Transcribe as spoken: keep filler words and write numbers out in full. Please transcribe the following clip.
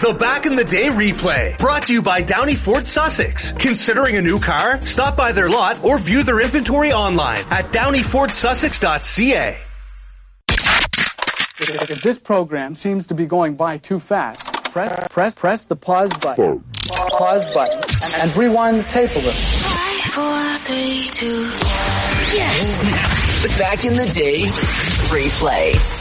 The Back in the Day replay, brought to you by Downey Ford Sussex. Considering a new car? Stop by their lot or view their inventory online at downey ford sussex dot c a. If this program seems to be going by too fast, press press press the pause button. Pause button and, and rewind the tape a little. Five, four, three, two, yes. The Back in the Day replay.